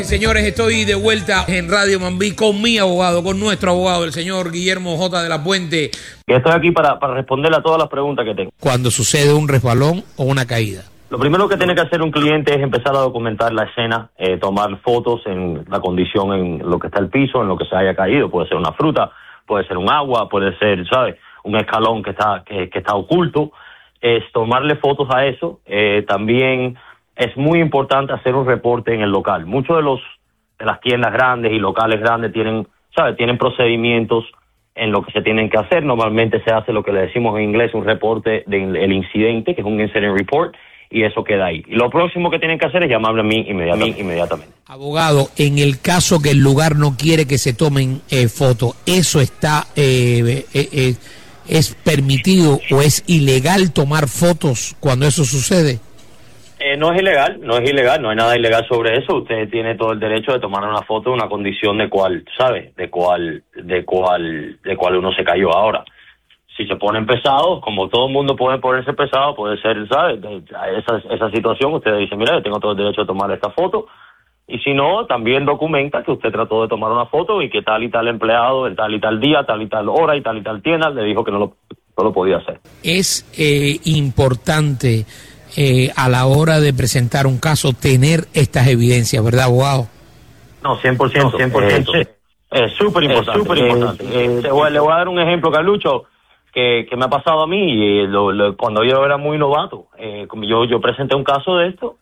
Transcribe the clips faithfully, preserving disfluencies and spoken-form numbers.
Señores, estoy de vuelta en Radio Mambí con mi abogado, con nuestro abogado, el señor Guillermo J. de la Puente. Estoy aquí para, para responderle a todas las preguntas que tengo. Cuando sucede un resbalón o una caída, lo primero que tiene que hacer un cliente es empezar a documentar la escena, eh, tomar fotos en la condición, en lo que está el piso, en lo que se haya caído. Puede ser una fruta, puede ser un agua, puede ser, ¿sabes?, un escalón que está que, que está oculto. Es tomarle fotos a eso. Eh, también es muy importante hacer un reporte en el local. Muchos de los de las tiendas grandes y locales grandes tienen, ¿sabes?, tienen procedimientos en lo que se tienen que hacer. Normalmente se hace lo que le decimos en inglés un reporte del incidente, que es un incident report, y eso queda ahí. Y lo próximo que tienen que hacer es llamarme a mí inmediatamente. inmediatamente. Abogado, en el caso que el lugar no quiere que se tomen eh, fotos, ¿eso está eh, eh, eh, es permitido o es ilegal tomar fotos cuando eso sucede? Eh, no es ilegal, no es ilegal, no hay nada ilegal sobre eso. Usted tiene todo el derecho de tomar una foto de una condición de cual, ¿sabe? De cual, de cual, de cual uno se cayó. Ahora, si se ponen pesados, como todo el mundo puede ponerse pesado, puede ser, ¿sabe?, esa, esa situación, usted dice, mira, yo tengo todo el derecho de tomar esta foto, y si no, también documenta que usted trató de tomar una foto y que tal y tal empleado, en tal y tal día, tal y tal hora y tal y tal tienda, le dijo que no lo, no lo podía hacer. Es eh, importante eh, a la hora de presentar un caso tener estas evidencias, ¿verdad, abogado? No, cien por ciento, cien por ciento. Es eh, súper importante. Eh, super importante. Eh, eh, le, voy, le voy a dar un ejemplo, Carlucho, que, que me ha pasado a mí, y lo, lo, cuando yo era muy novato. Eh, yo, yo presenté un caso de esto,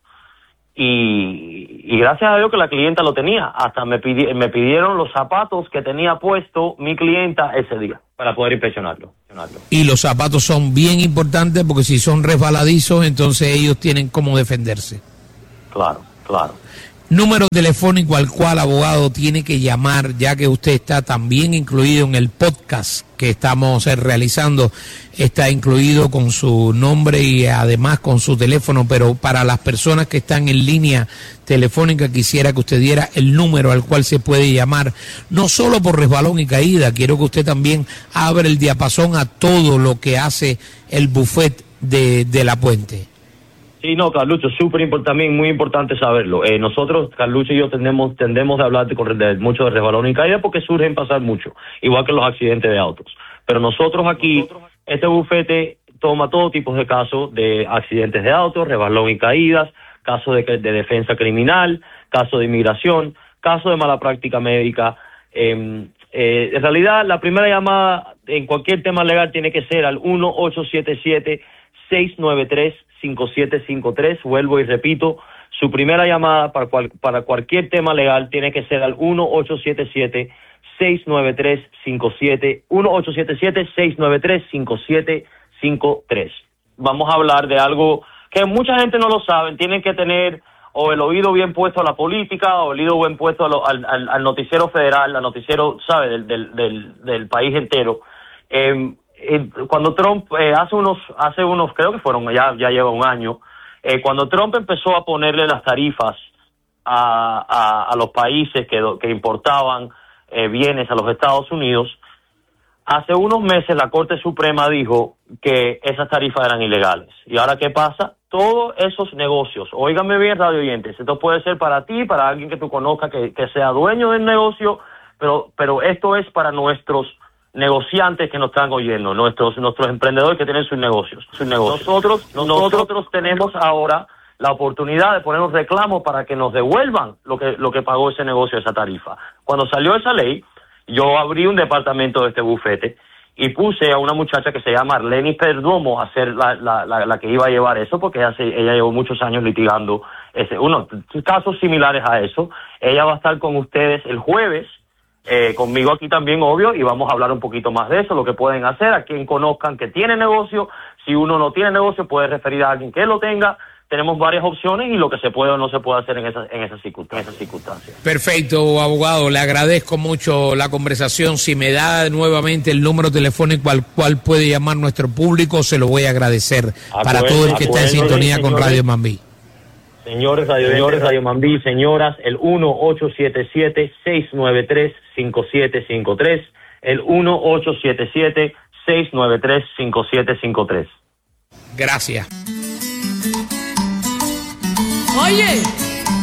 y, y gracias a Dios que la clienta lo tenía. Hasta me, pidi, me pidieron los zapatos que tenía puesto mi clienta ese día para poder inspeccionarlo. Y los zapatos son bien importantes porque si son resbaladizos, entonces ellos tienen cómo defenderse. Claro, claro. Número telefónico al cual, abogado, tiene que llamar, ya que usted está también incluido en el podcast que estamos realizando, está incluido con su nombre y además con su teléfono, pero para las personas que están en línea telefónica quisiera que usted diera el número al cual se puede llamar, no solo por resbalón y caída, quiero que usted también abra el diapasón a todo lo que hace el buffet de, de La Puente. Sí, no, Carlucho, súper importante, también muy importante saberlo. Eh, nosotros, Carlucho y yo, tendemos, tendemos de hablar de, de mucho de resbalón y caída porque surgen pasar mucho, igual que los accidentes de autos. Pero nosotros aquí, nosotros... este bufete toma todo tipo de casos de accidentes de autos, resbalón y caídas, casos de, de defensa criminal, casos de inmigración, casos de mala práctica médica. Eh, eh, en realidad, la primera llamada en cualquier tema legal tiene que ser al uno ocho siete siete, seis nueve tres, cinco siete cinco tres. Vuelvo y repito, su primera llamada para, cual, para cualquier tema legal tiene que ser al uno ocho siete siete, seis nueve tres, cinco siete uno ocho siete siete, seis nueve tres, cinco siete cinco tres. Vamos a hablar de algo que mucha gente no lo sabe. Tienen que tener o el oído bien puesto a la política o el oído bien puesto a lo, al, al, al noticiero federal, al noticiero, ¿sabe?, del, del, del, del país entero. Eh, Eh, cuando Trump eh, hace unos hace unos creo que fueron ya ya lleva un año, eh, cuando Trump empezó a ponerle las tarifas a a, a los países que que importaban eh, bienes a los Estados Unidos, hace unos meses la Corte Suprema dijo que esas tarifas eran ilegales. Y ahora, ¿qué pasa? Todos esos negocios, óigame bien, radio oyentes, esto puede ser para ti, para alguien que tú conozcas que, que sea dueño del negocio, pero pero esto es para nuestros negociantes que nos están oyendo, nuestros nuestros emprendedores que tienen sus negocios, sus negocios. Nosotros, nosotros tenemos ahora la oportunidad de poner un reclamo para que nos devuelvan lo que lo que pagó ese negocio, esa tarifa. Cuando salió esa ley, yo abrí un departamento de este bufete y puse a una muchacha que se llama Arleni Perdomo a ser la, la, la, la que iba a llevar eso, porque ella, se, ella llevó muchos años litigando ese, uno, casos similares a eso. Ella va a estar con ustedes el jueves, Eh, conmigo aquí también, obvio, y vamos a hablar un poquito más de eso, lo que pueden hacer, a quien conozcan que tiene negocio. Si uno no tiene negocio, puede referir a alguien que lo tenga. Tenemos varias opciones y lo que se puede o no se puede hacer en esas en esas circunstancias. circunstancias. Perfecto, abogado, le agradezco mucho la conversación. Si me da nuevamente el número telefónico al cual puede llamar nuestro público, se lo voy a agradecer acuerdo, para todo el que está en sintonía señores, con Radio Mambí. Señores Radio, señores Radio Mambí, señoras, el uno ocho siete siete, seis nueve tres, cinco siete cinco tres, el uno ocho siete siete, seis nueve tres, cinco siete cinco tres. Gracias. Oye.